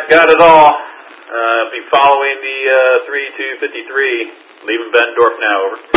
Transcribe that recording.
got it all. Be following the 3253, leaving Bettendorf now, over.